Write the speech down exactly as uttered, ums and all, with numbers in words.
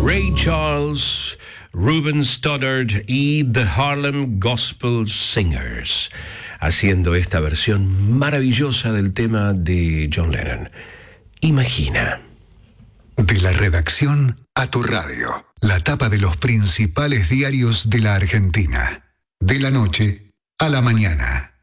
Ray Charles, Ruben Studdard y The Harlem Gospel Singers, haciendo esta versión maravillosa del tema de John Lennon. Imagina. De la redacción a tu radio, la tapa de los principales diarios de la Argentina. De la noche a la mañana.